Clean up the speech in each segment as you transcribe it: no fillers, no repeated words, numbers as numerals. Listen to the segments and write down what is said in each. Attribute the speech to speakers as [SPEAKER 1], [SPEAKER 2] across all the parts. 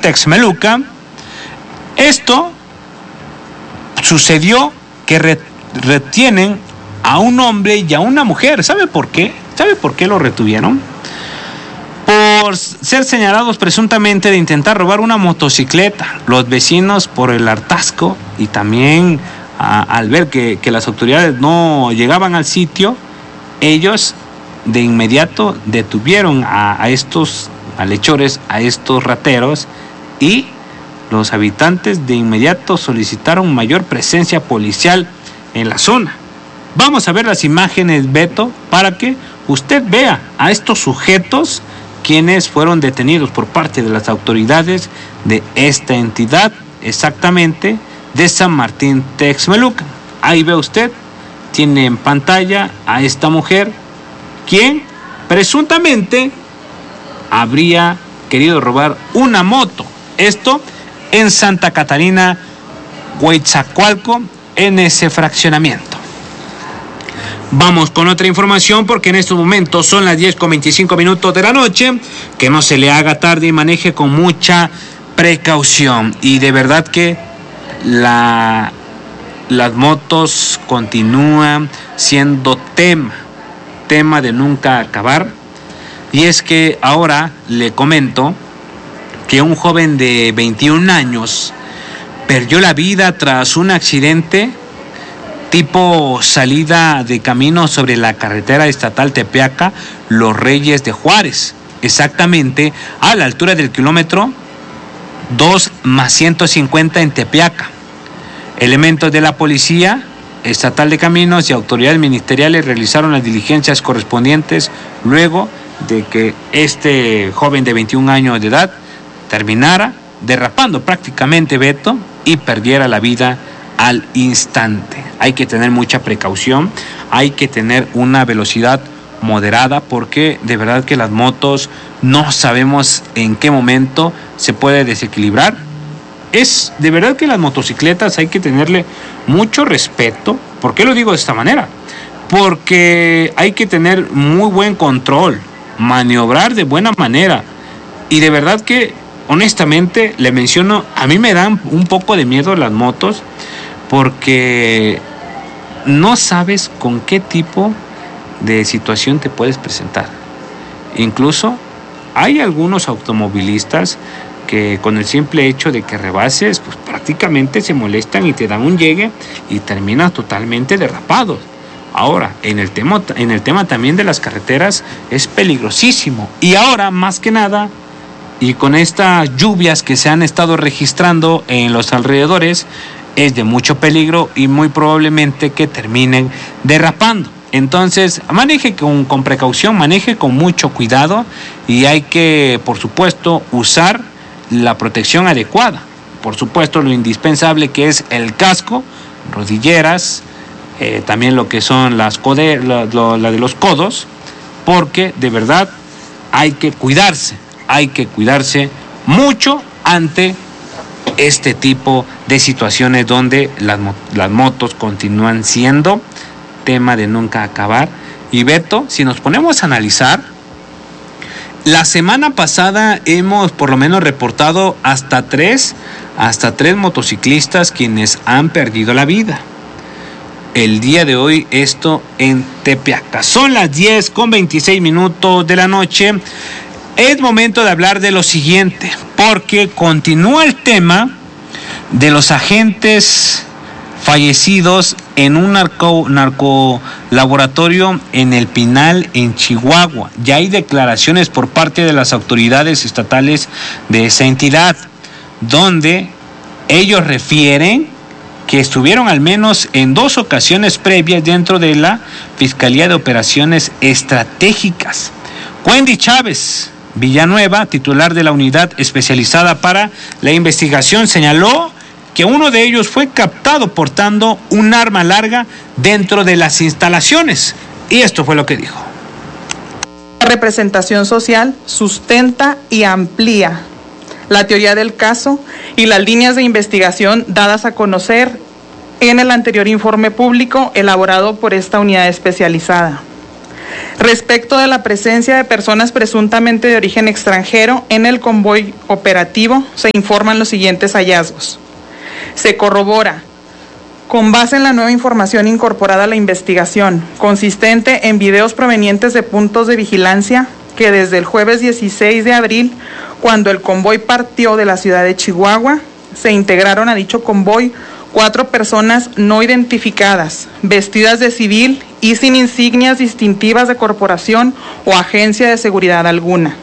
[SPEAKER 1] Texmelucan. Esto sucedió que retienen a un hombre y a una mujer. ¿Sabe por qué? ¿Sabe por qué lo retuvieron? Por ser señalados presuntamente de intentar robar una motocicleta. Los vecinos, por el hartazgo y también al ver que las autoridades no llegaban al sitio, ellos de inmediato detuvieron a estos malhechores, a estos rateros, y los habitantes de inmediato solicitaron mayor presencia policial en la zona. Vamos a ver las imágenes, Beto, para que usted vea a estos sujetos quienes fueron detenidos por parte de las autoridades de esta entidad, exactamente de San Martín Texmelucan. Ahí ve usted, tiene en pantalla a esta mujer, quien presuntamente habría querido robar una moto. Esto en Santa Catarina, Coatzacoalco, en ese fraccionamiento. Vamos con otra información, porque en estos momentos son las 10:25 de la noche. Que no se le haga tarde y maneje con mucha precaución. Y de verdad que las motos continúan siendo tema de nunca acabar. Y es que ahora le comento que un joven de 21 años perdió la vida tras un accidente tipo salida de camino sobre la carretera estatal Tepeaca-Los Reyes de Juárez, exactamente a la altura del kilómetro 2+150 en Tepeaca. Elementos de la Policía Estatal de Caminos y autoridades ministeriales realizaron las diligencias correspondientes luego de que este joven de 21 años de edad terminara derrapando prácticamente, Beto, y perdiera la vida al instante. Hay que tener mucha precaución, hay que tener una velocidad moderada, porque de verdad que las motos no sabemos en qué momento se puede desequilibrar. Es de verdad que las motocicletas hay que tenerle mucho respeto. ¿Por qué lo digo de esta manera? Porque hay que tener muy buen control, maniobrar de buena manera. Y de verdad que, honestamente, le menciono, a mí me dan un poco de miedo las motos, porque no sabes con qué tipo de situación te puedes presentar. Incluso hay algunos automovilistas que con el simple hecho de que rebases, pues prácticamente se molestan y te dan un llegue y terminan totalmente derrapados. Ahora, en el tema también de las carreteras es peligrosísimo. Y ahora, más que nada, y con estas lluvias que se han estado registrando en los alrededores, es de mucho peligro y muy probablemente que terminen derrapando. Entonces, maneje con precaución, maneje con mucho cuidado, y hay que, por supuesto, usar la protección adecuada. Por supuesto, lo indispensable, que es el casco, rodilleras, también lo que son la de los codos, porque de verdad hay que cuidarse mucho ante este tipo de situaciones donde las motos continúan siendo tema de nunca acabar. Y Beto, si nos ponemos a analizar, la semana pasada hemos por lo menos reportado hasta tres motociclistas quienes han perdido la vida. El día de hoy esto en Tepeaca. Son las 10:26 de la noche. Es momento de hablar de lo siguiente, porque continúa el tema de los agentes fallecidos en un narcolaboratorio en El Pinal, en Chihuahua. Ya hay declaraciones por parte de las autoridades estatales de esa entidad, donde ellos refieren que estuvieron al menos en 2 ocasiones previas dentro de la Fiscalía de Operaciones Estratégicas. Wendy Chávez Villanueva, titular de la Unidad Especializada para la Investigación, señaló que uno de ellos fue captado portando un arma larga dentro de las instalaciones. Y esto fue lo que dijo.
[SPEAKER 2] La representación social sustenta y amplía la teoría del caso y las líneas de investigación dadas a conocer en el anterior informe público elaborado por esta unidad especializada. Respecto de la presencia de personas presuntamente de origen extranjero en el convoy operativo, se informan los siguientes hallazgos. Se corrobora, con base en la nueva información incorporada a la investigación, consistente en videos provenientes de puntos de vigilancia, que desde el jueves 16 de abril, cuando el convoy partió de la ciudad de Chihuahua, se integraron a dicho convoy 4 personas no identificadas, vestidas de civil y sin insignias distintivas de corporación o agencia de seguridad alguna.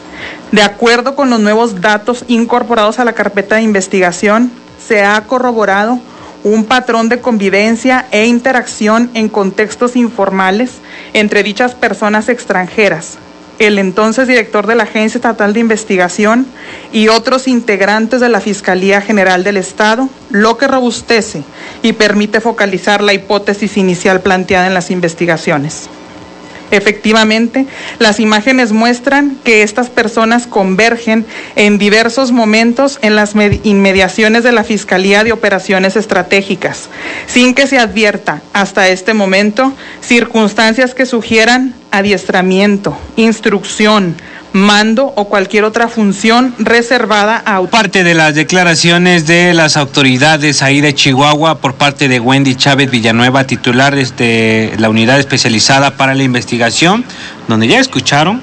[SPEAKER 2] De acuerdo con los nuevos datos incorporados a la carpeta de investigación, se ha corroborado un patrón de convivencia e interacción en contextos informales entre dichas personas extranjeras, el entonces director de la Agencia Estatal de Investigación y otros integrantes de la Fiscalía General del Estado, lo que robustece y permite focalizar la hipótesis inicial planteada en las investigaciones. Efectivamente, las imágenes muestran que estas personas convergen en diversos momentos en las inmediaciones de la Fiscalía de Operaciones Estratégicas, sin que se advierta hasta este momento circunstancias que sugieran adiestramiento, instrucción, mando o cualquier otra función reservada a...
[SPEAKER 1] Parte de las declaraciones de las autoridades ahí de Chihuahua por parte de Wendy Chávez Villanueva, titular de la unidad especializada para la investigación, donde ya escucharon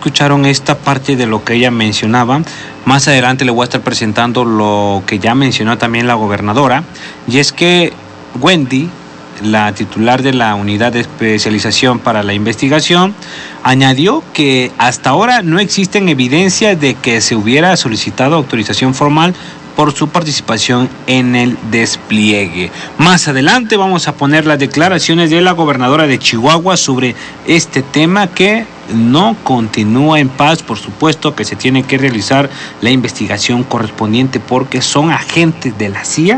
[SPEAKER 1] esta parte de lo que ella mencionaba. Más adelante le voy a estar presentando lo que ya mencionó también la gobernadora, y es que Wendy, la titular de la unidad de especialización para la investigación, añadió que hasta ahora no existen evidencias de que se hubiera solicitado autorización formal por su participación en el despliegue. Más adelante vamos a poner las declaraciones de la gobernadora de Chihuahua sobre este tema, que no continúa en paz. Por supuesto que se tiene que realizar la investigación correspondiente porque son agentes de la CIA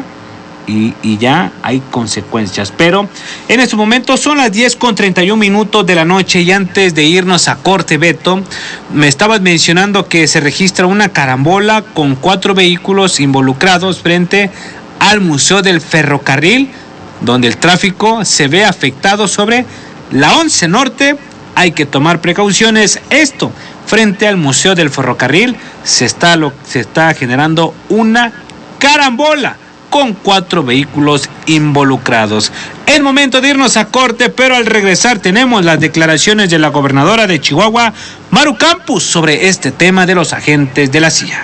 [SPEAKER 1] y ya hay consecuencias. Pero en este momento son las 10:31 de la noche, y antes de irnos a corte, Beto, me estabas mencionando que se registra una carambola con 4 vehículos involucrados frente al Museo del Ferrocarril, donde el tráfico se ve afectado sobre la 11 Norte. Hay que tomar precauciones. Esto frente al Museo del Ferrocarril se está generando una carambola con 4 vehículos involucrados. Es momento de irnos a corte, pero al regresar tenemos las declaraciones de la gobernadora de Chihuahua, Maru Campos, sobre este tema de los agentes de la CIA.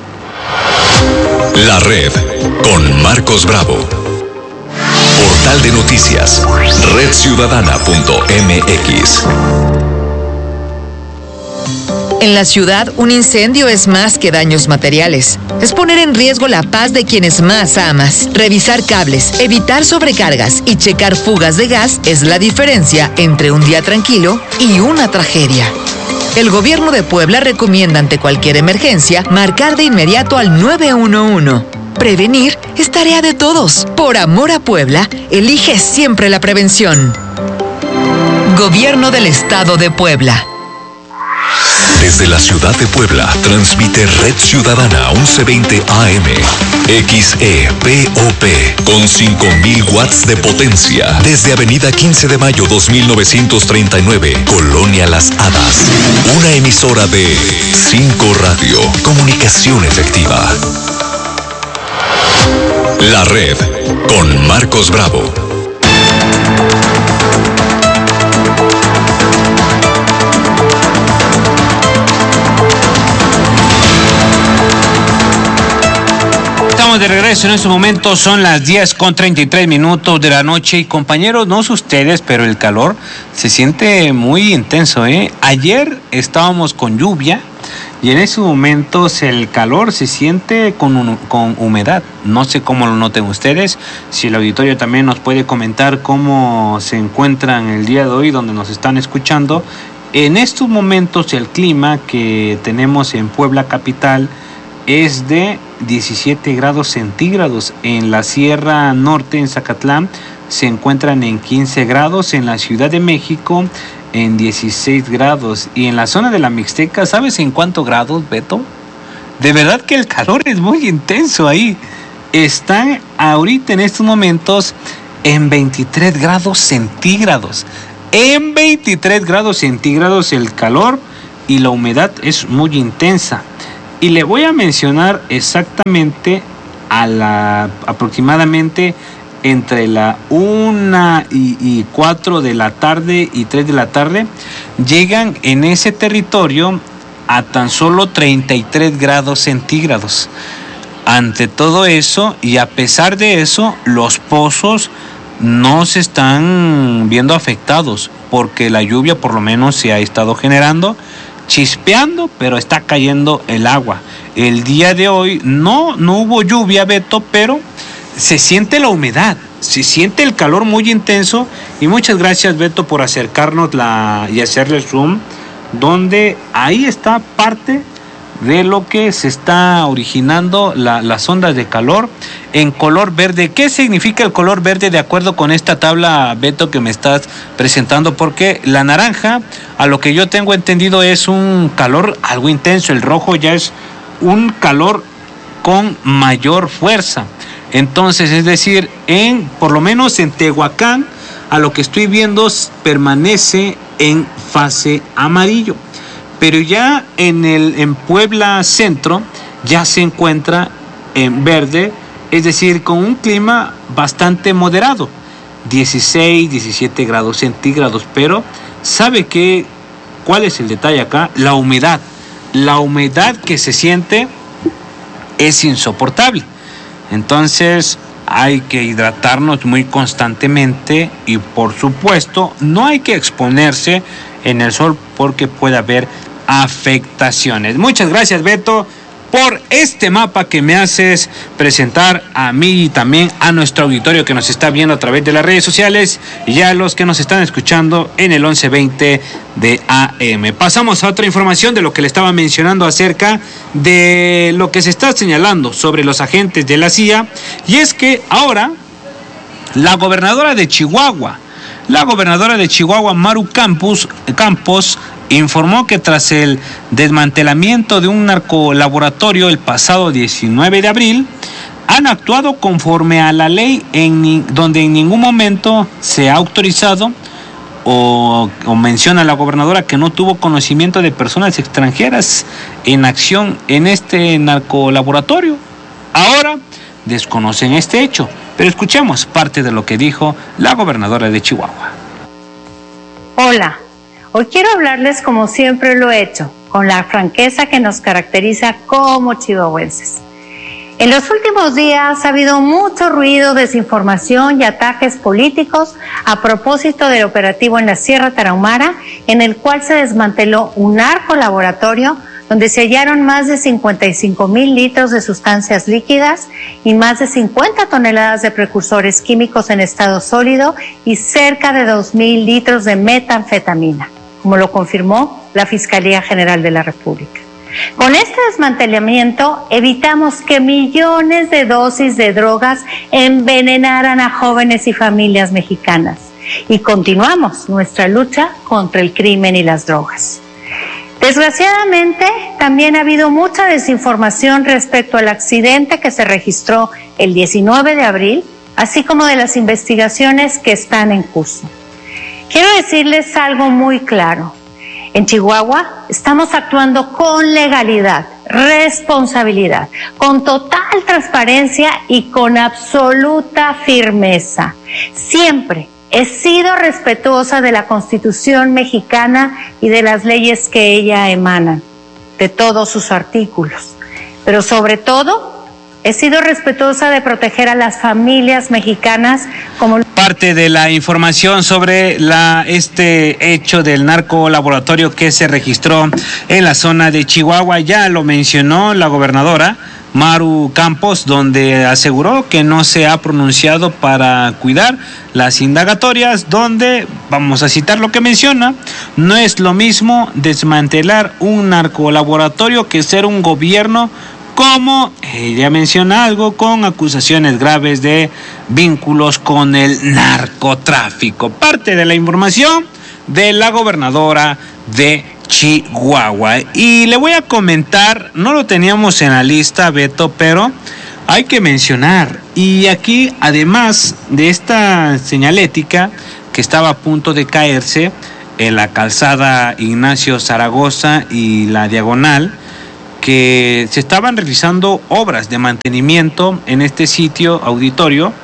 [SPEAKER 3] La Red con Marcos Bravo. Portal de noticias, redciudadana.mx.
[SPEAKER 4] En la ciudad, un incendio es más que daños materiales. Es poner en riesgo la paz de quienes más amas. Revisar cables, evitar sobrecargas y checar fugas de gas es la diferencia entre un día tranquilo y una tragedia. El gobierno de Puebla recomienda ante cualquier emergencia marcar de inmediato al 911. Prevenir es tarea de todos. Por amor a Puebla, elige siempre la prevención. Gobierno del Estado de Puebla.
[SPEAKER 3] Desde la ciudad de Puebla, transmite Red Ciudadana 1120 AM, XEPOP, con 5,000 watts de potencia. Desde Avenida 15 de Mayo 2939, Colonia Las Hadas. Una emisora de 5 Radio, comunicación efectiva. La Red, con Marcos Bravo.
[SPEAKER 1] De regreso en este momento, son las 10:33 de la noche, y compañeros, no sé ustedes, pero el calor se siente muy intenso, Ayer estábamos con lluvia y en esos momentos el calor se siente con humedad. No sé cómo lo noten ustedes, si el auditorio también nos puede comentar cómo se encuentran el día de hoy donde nos están escuchando. En estos momentos el clima que tenemos en Puebla capital es de 17 grados centígrados. En la Sierra Norte, en Zacatlán, se encuentran en 15 grados. En la Ciudad de México, en 16 grados. Y en la zona de la Mixteca, ¿sabes en cuántos grados, Beto? De verdad que el calor es muy intenso ahí. Están ahorita en estos momentos en 23 grados centígrados. En 23 grados centígrados el calor y la humedad es muy intensa. Y le voy a mencionar exactamente aproximadamente entre la 1 y 4 de la tarde y 3 de la tarde, llegan en ese territorio a tan solo 33 grados centígrados. Ante todo eso, y a pesar de eso, los pozos no se están viendo afectados, porque la lluvia por lo menos se ha estado generando, chispeando, pero está cayendo el agua. El día de hoy no hubo lluvia, Beto, pero se siente la humedad, se siente el calor muy intenso. Y muchas gracias, Beto, por acercarnos y hacerle zoom, donde ahí está parte de lo que se está originando las ondas de calor en color verde. ¿Qué significa el color verde de acuerdo con esta tabla, Beto, que me estás presentando? Porque la naranja, a lo que yo tengo entendido, es un calor algo intenso. El rojo ya es un calor con mayor fuerza. Entonces, es decir, por lo menos en Tehuacán, a lo que estoy viendo, permanece en fase amarillo. Pero ya en Puebla Centro ya se encuentra en verde, es decir, con un clima bastante moderado, 16, 17 grados centígrados. Pero ¿sabe cuál es el detalle acá? La humedad. La humedad que se siente es insoportable. Entonces hay que hidratarnos muy constantemente y, por supuesto, no hay que exponerse en el sol porque puede haber afectaciones. Muchas gracias, Beto, por este mapa que me haces presentar a mí y también a nuestro auditorio que nos está viendo a través de las redes sociales y a los que nos están escuchando en el 1120 de AM. Pasamos a otra información de lo que le estaba mencionando acerca de lo que se está señalando sobre los agentes de la CIA, y es que ahora la gobernadora de Chihuahua, Maru Campos, informó que tras el desmantelamiento de un narcolaboratorio el pasado 19 de abril, han actuado conforme a la ley donde en ningún momento se ha autorizado o menciona la gobernadora que no tuvo conocimiento de personas extranjeras en acción en este narcolaboratorio. Ahora desconocen este hecho, pero escuchemos parte de lo que dijo la gobernadora de Chihuahua.
[SPEAKER 5] Hola, hoy quiero hablarles como siempre lo he hecho, con la franqueza que nos caracteriza como chihuahuenses. En los últimos días ha habido mucho ruido, desinformación y ataques políticos a propósito del operativo en la Sierra Tarahumara, en el cual se desmanteló un narcolaboratorio donde se hallaron más de 55,000 litros de sustancias líquidas y más de 50 toneladas de precursores químicos en estado sólido y cerca de 2,000 litros de metanfetamina, como lo confirmó la Fiscalía General de la República. Con este desmantelamiento evitamos que millones de dosis de drogas envenenaran a jóvenes y familias mexicanas y continuamos nuestra lucha contra el crimen y las drogas. Desgraciadamente, también ha habido mucha desinformación respecto al accidente que se registró el 19 de abril, así como de las investigaciones que están en curso. Quiero decirles algo muy claro. En Chihuahua estamos actuando con legalidad, responsabilidad, con total transparencia y con absoluta firmeza. Siempre he sido respetuosa de la Constitución mexicana y de las leyes que ella emana, de todos sus artículos. Pero sobre todo, he sido respetuosa de proteger a las familias mexicanas como...
[SPEAKER 1] Parte de la información sobre este hecho del narcolaboratorio que se registró en la zona de Chihuahua, ya lo mencionó la gobernadora Maru Campos, donde aseguró que no se ha pronunciado para cuidar las indagatorias, donde, vamos a citar lo que menciona, no es lo mismo desmantelar un narcolaboratorio que ser un gobierno como ella menciona algo con acusaciones graves de vínculos con el narcotráfico. Parte de la información de la gobernadora de Chihuahua. Y le voy a comentar, no lo teníamos en la lista, Beto, pero hay que mencionar. Y aquí, además de esta señalética, que estaba a punto de caerse en la calzada Ignacio Zaragoza y la Diagonal, que se estaban realizando obras de mantenimiento en este sitio auditorio,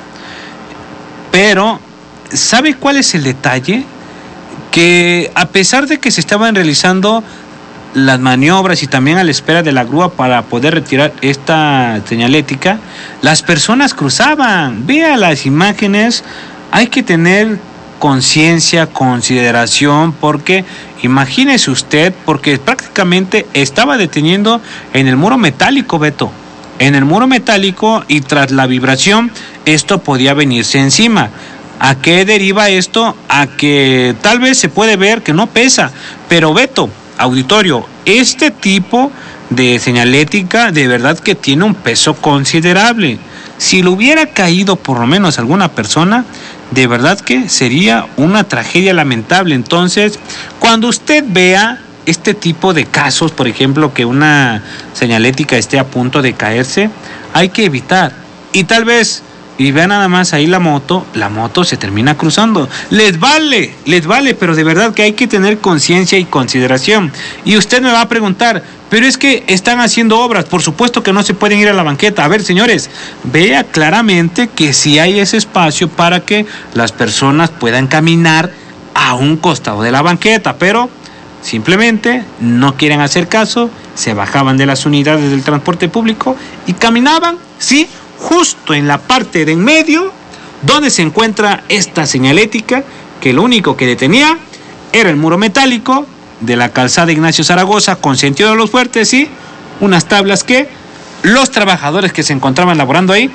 [SPEAKER 1] pero ¿sabe cuál es el detalle? Que a pesar de que se estaban realizando las maniobras y también a la espera de la grúa para poder retirar esta señalética, las personas cruzaban. Vea las imágenes, hay que tener conciencia, consideración, porque imagínese usted, porque prácticamente estaba deteniendo en el muro metálico, Beto, en el muro metálico, y tras la vibración esto podía venirse encima. ¿A qué deriva esto? A que tal vez se puede ver que no pesa, pero Beto, auditorio, este tipo de señalética de verdad que tiene un peso considerable. Si le hubiera caído por lo menos a alguna persona, de verdad que sería una tragedia lamentable. Entonces, cuando usted vea este tipo de casos, por ejemplo, que una señalética esté a punto de caerse, hay que evitar. Y tal vez, y vean nada más ahí la moto se termina cruzando. Les vale, pero de verdad que hay que tener conciencia y consideración. Y usted me va a preguntar, pero es que están haciendo obras, por supuesto que no se pueden ir a la banqueta. A ver, señores, vea claramente que sí hay ese espacio para que las personas puedan caminar a un costado de la banqueta, pero simplemente no quieren hacer caso, se bajaban de las unidades del transporte público y caminaban, sí, justo en la parte de en medio donde se encuentra esta señalética, que lo único que detenía era el muro metálico de la calzada Ignacio Zaragoza con sentido de los fuertes y unas tablas que los trabajadores que se encontraban laborando ahí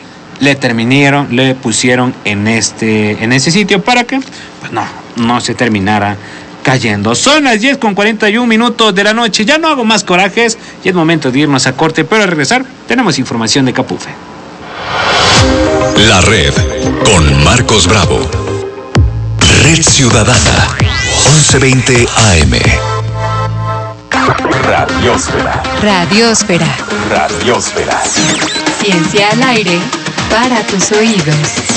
[SPEAKER 1] le pusieron en ese sitio para que pues no se terminara cayendo. Son las 10:41 de la noche. Ya no hago más corajes y es momento de irnos a corte, pero al regresar tenemos información de Capufe.
[SPEAKER 3] La red con Marcos Bravo. Red Ciudadana 1120 AM. Radiósfera.
[SPEAKER 4] Radiósfera.
[SPEAKER 3] Radiósfera.
[SPEAKER 4] Ciencia al aire para tus oídos.